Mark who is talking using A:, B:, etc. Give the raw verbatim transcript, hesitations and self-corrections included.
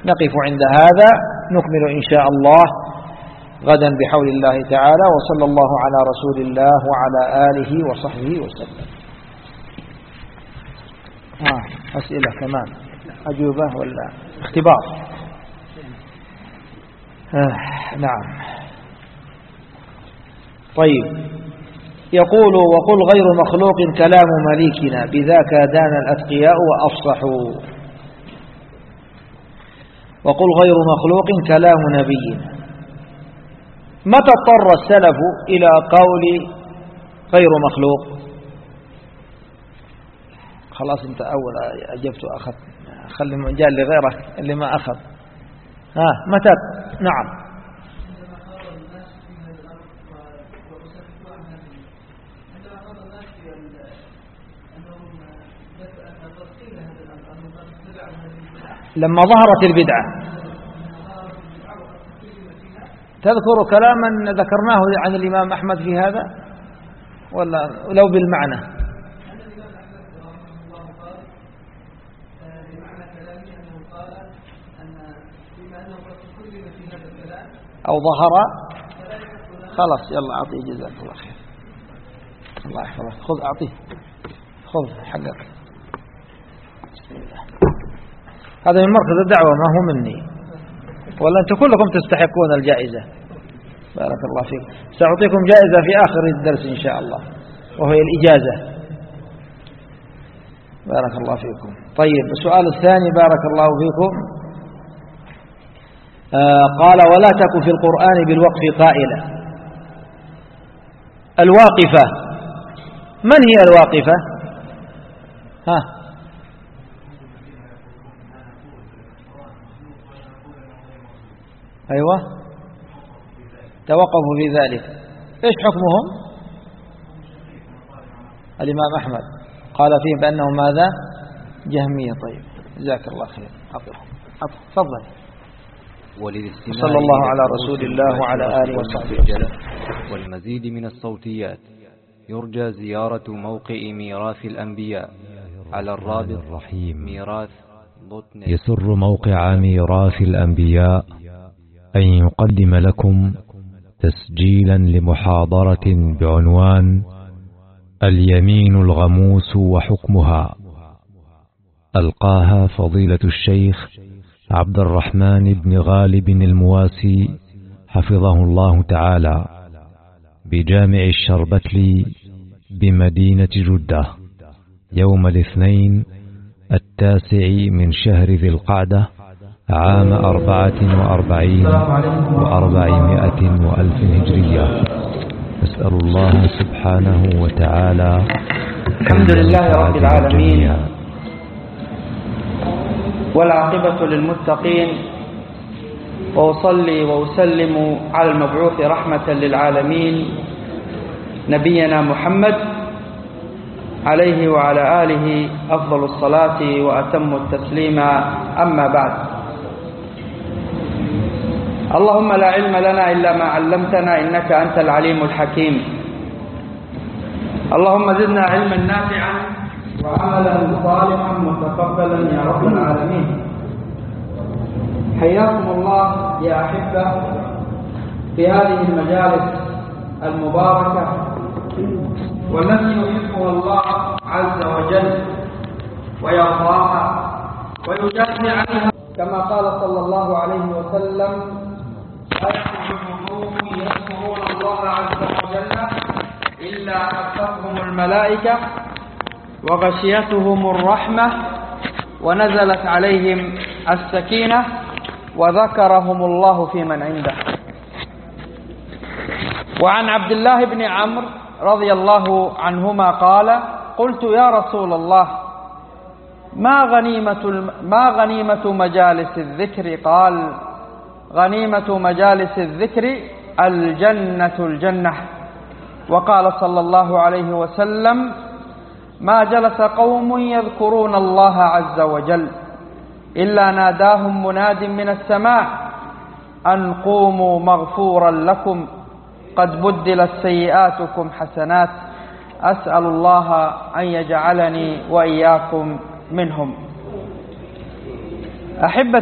A: نقف عند هذا، نكمل إن شاء الله غدا بحول الله تعالى. وصلى الله على رسول الله وعلى آله وصحبه وسلم. آه أسئلة كمان، أجوبة ولا اختبار؟ آه نعم. طيب، يقول: وقل غير مخلوق كلام مليكنا، بذاك دان الأتقياء وأفصحوا. وقل غير مخلوق كلام نبينا. متى اضطر السلف إلى قول غير مخلوق؟ خلاص انت أول أجبت أخذ، خلي مجال لغيرك اللي ما أخذ. ها متى؟ نعم. لما ظهرت البدعة. تذكر كلاما ذكرناه عن الإمام أحمد في هذا ولا لو بالمعنى؟ أو ظهر. خلاص يلا أعطيه، جزاك الله خير، الله يحفظك. خذ أعطيه، خذ حقك. هذا من مركز الدعوة ما هو مني، ولا أنتم كلكم تستحقون الجائزة. بارك الله فيك. سأعطيكم جائزة في آخر الدرس إن شاء الله، وهي الإجازة. بارك الله فيكم. طيب، السؤال الثاني بارك الله فيكم. آه قال: ولا تك في القرآن بالوقف قائلا. الواقفة، من هي الواقفة؟ ها أيوة، توقفوا في ذلك. إيش حكمهم؟ الإمام أحمد قال فيه بأنه ماذا؟ جهمية. طيب، جزاك الله خير. تفضل. صلى الله على رسول الله وعلى آله وصحبه وسلم.
B: والمزيد من الصوتيات يرجى زيارة موقع ميراث الأنبياء على الرابط الرحيم ميراث دوت نت.
C: يسر موقع ميراث الأنبياء أن يقدم لكم تسجيلا لمحاضرة بعنوان اليمين الغموس وحكمها، ألقاها فضيلة الشيخ عبد الرحمن بن غالب المواسي حفظه الله تعالى بجامع الشربتلي بمدينة جدة يوم الاثنين التاسع من شهر ذي القعدة عام أربعة وأربعين وأربعمائة وألف هجرية. نسأل الله سبحانه وتعالى.
D: الحمد لله رب العالمين، والعاقبة للمتقين، وأصلي وأسلم على المبعوث رحمة للعالمين نبينا محمد عليه وعلى آله أفضل الصلاة وأتم التسليم. أما بعد، اللهم لا علم لنا إلا ما علمتنا إنك أنت العليم الحكيم. اللهم زدنا علما نافعا وعملا صالحا متقبلا يا رب العالمين. حياكم الله يا أحبة في هذه المجالس المباركة، والتي يحبها الله عز وجل ويرضاها ويجازي عنها، كما قال صلى الله عليه وسلم: لا يخرج قوم يذكرون الله عز وجل إلا حفتهم الملائكة وغشيتهم الرحمة ونزلت عليهم السكينة وذكرهم الله في من عنده. وعن عبد الله بن عمرو رضي الله عنهما قال: قلت يا رسول الله، ما غنيمة ما غنيمة مجالس الذكر؟ قال: غنيمة مجالس الذكر الجنة الجنة. وقال صلى الله عليه وسلم: ما جلس قوم يذكرون الله عز وجل إلا ناداهم مناد من السماء أن قوموا مغفورا لكم قد بدلت سيئاتكم حسنات. أسأل الله أن يجعلني وإياكم منهم. أحبتي